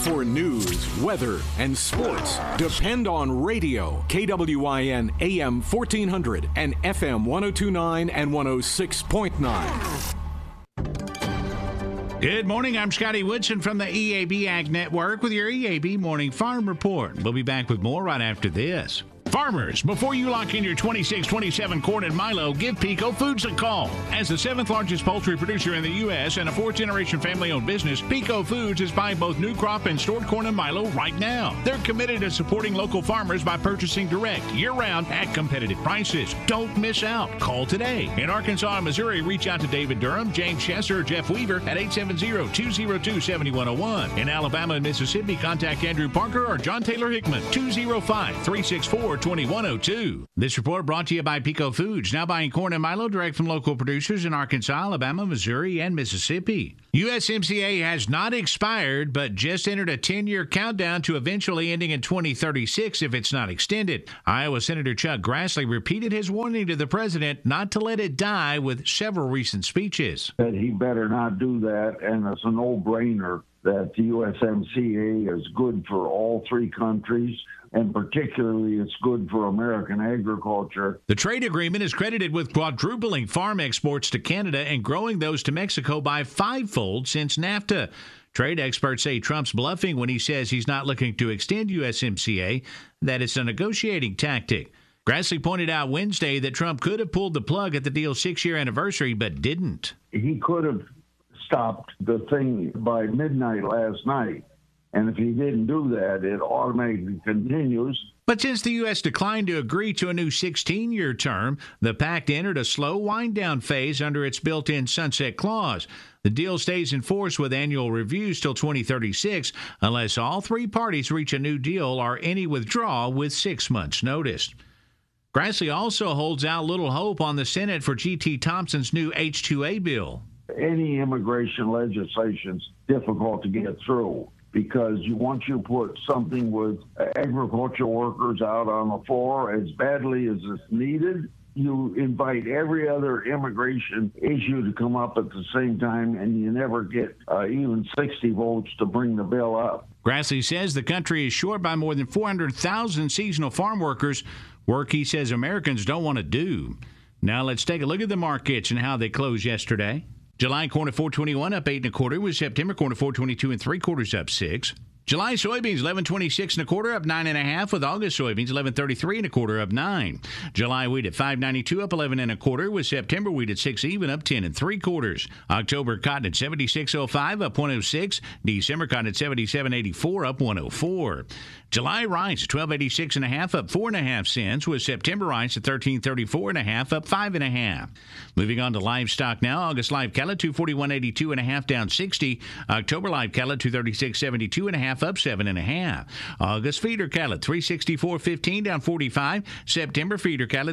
For news, weather, and sports, depend on radio. KWIN AM 1400 and FM 1029 and 106.9. Good morning. I'm Scotty Woodson from the EAB Ag Network with your EAB Morning Farm Report. We'll be back with more right after this. Farmers, before you lock in your 26-27 corn and milo, give Pico Foods a call. As the 7th largest poultry producer in the U.S. and a 4th-generation family-owned business, Pico Foods is buying both new crop and stored corn and milo right now. They're committed to supporting local farmers by purchasing direct, year-round, at competitive prices. Don't miss out. Call today. In Arkansas and Missouri, reach out to David Durham, James Chesser, or Jeff Weaver at 870-202-7101. In Alabama and Mississippi, contact Andrew Parker or John Taylor Hickman, 205-364-2102. This report brought to you by Pico Foods, now buying corn and milo direct from local producers in Arkansas, Alabama, Missouri, and Mississippi. USMCA has not expired, but just entered a 10-year countdown to eventually ending in 2036 if it's not extended. Iowa Senator Chuck Grassley repeated his warning to the president not to let it die with several recent speeches. That he better not do that, and it's a no-brainer that the USMCA is good for all three countries, and particularly it's good for American agriculture. The trade agreement is credited with quadrupling farm exports to Canada and growing those to Mexico by fivefold since NAFTA. Trade experts say Trump's bluffing when he says he's not looking to extend USMCA, that it's a negotiating tactic. Grassley pointed out Wednesday that Trump could have pulled the plug at the deal's 6-year anniversary, but didn't. He could have stopped the thing by midnight last night. And if he didn't do that, it automatically continues. But since the U.S. declined to agree to a new 16-year term, the pact entered a slow wind-down phase under its built-in sunset clause. The deal stays in force with annual reviews till 2036 unless all three parties reach a new deal or any withdrawal with 6 months' notice. Grassley also holds out little hope on the Senate for G.T. Thompson's new H-2A bill. Any immigration legislation is difficult to get through, because once you put something with agricultural workers out on the floor as badly as it's needed, you invite every other immigration issue to come up at the same time, and you never get even 60 votes to bring the bill up. Grassley says the country is short by more than 400,000 seasonal farm workers, work he says Americans don't want to do. Now let's take a look at the markets and how they closed yesterday. July corn at $4.21 up 8 1/4, with September corn at $4.22 3/4 up 6. July soybeans 11.26 1/4 up 9 1/2, with August soybeans 11.33 1/4 up 9. July wheat at 5.92 up 11 1/4, with September wheat at 6 even up 10 3/4. October cotton at 76.05 up 106. December cotton at 77.84 up 104. July rice 12.86 1/2 up 4 1/2 cents, with September rice at 13.34 1/2 up 5 1/2. Moving on to livestock now. August live cattle 241.82 1/2 down 60. October live cattle 236.72 1/2 up 7 1/2. August feeder cattle 364.15 down 45. September feeder cattle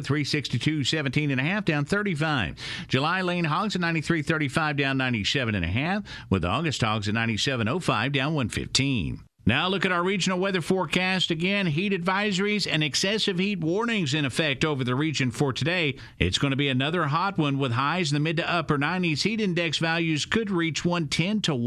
362.17 1/2 down 35. July lean hogs at 93.35 down 97 1/2, with August hogs at 97.05 down 115. Now look at our regional weather forecast. Again, heat advisories and excessive heat warnings in effect over the region for today. It's going to be another hot one with highs in the mid to upper 90s. Heat index values could reach 110 to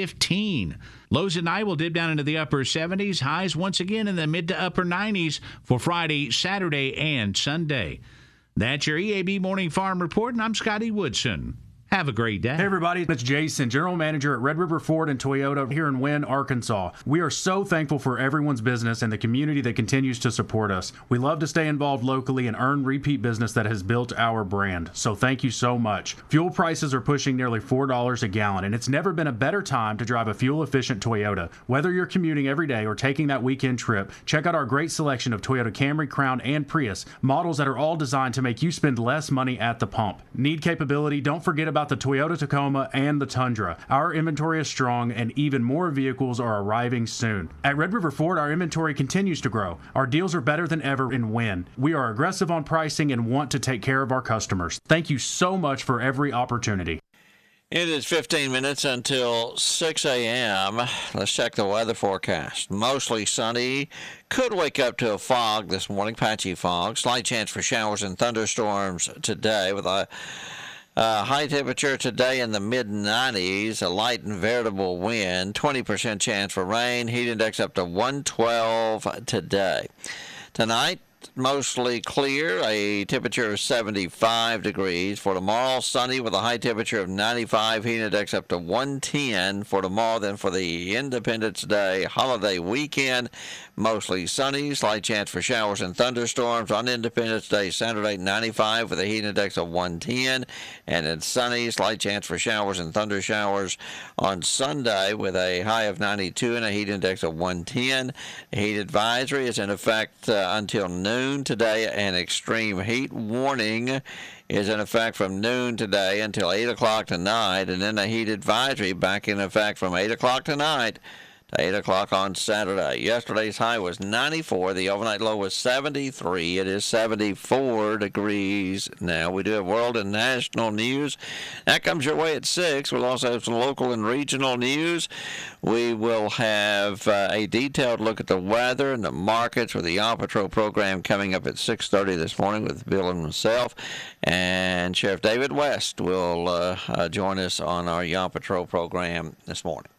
115. Lows at night will dip down into the upper 70s. Highs once again in the mid to upper 90s for Friday, Saturday, and Sunday. That's your EAB Morning Farm Report, and I'm Scotty Woodson. Have a great day. Hey everybody, it's Jason, General Manager at Red River Ford and Toyota here in Wynne, Arkansas. We are so thankful for everyone's business and the community that continues to support us. We love to stay involved locally and earn repeat business that has built our brand. So thank you so much. Fuel prices are pushing nearly $4 a gallon, and it's never been a better time to drive a fuel-efficient Toyota. Whether you're commuting every day or taking that weekend trip, check out our great selection of Toyota Camry, Crown, and Prius, models that are all designed to make you spend less money at the pump. Need capability? Don't forget about the Toyota Tacoma and the Tundra. Our inventory is strong, and even more vehicles are arriving soon. At Red River Ford, our inventory continues to grow. Our deals are better than ever in Wynne. We are aggressive on pricing and want to take care of our customers. Thank you so much for every opportunity. It is 15 minutes until 6 a.m. Let's check the weather forecast. Mostly sunny. Could wake up to a fog this morning, patchy fog. Slight chance for showers and thunderstorms today with a High temperature today in the mid-90s, a light and variable wind, 20% chance for rain. Heat index up to 112 today. Tonight, mostly clear, a temperature of 75 degrees. For tomorrow, sunny with a high temperature of 95, heat index up to 110 for tomorrow. Then for the Independence Day holiday weekend, mostly sunny, slight chance for showers and thunderstorms. On Independence Day, Saturday, 95 with a heat index of 110. And it's sunny, slight chance for showers and thunder showers on Sunday with a high of 92 and a heat index of 110. A heat advisory is in effect until noon today. An extreme heat warning is in effect from noon today until 8 o'clock tonight. And then a heat advisory back in effect from 8 o'clock tonight to 8 o'clock on Saturday. Yesterday's high was 94. The overnight low was 73. It is 74 degrees now. We do have world and national news. That comes your way at 6. We'll also have some local and regional news. We will have a detailed look at the weather and the markets with the Yaw Patrol program coming up at 6:30 this morning with Bill and myself. And Sheriff David West will join us on our Yaw Patrol program this morning.